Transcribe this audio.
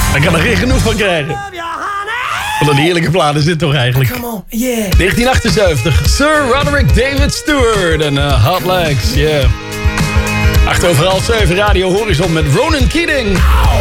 Daar kan er geen genoeg van krijgen. Wat een heerlijke plaat is dit toch eigenlijk. 1978, Sir Roderick David Stewart en Hot Legs, yeah. 7:08 Radio Horizon met Ronan Keating.